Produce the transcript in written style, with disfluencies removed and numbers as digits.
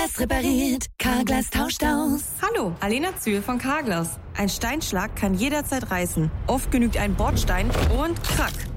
Carglass repariert, Carglass tauscht aus. Hallo, Alena Zühl von Carglass. Ein Steinschlag kann jederzeit reißen. Oft genügt ein Bordstein und krack.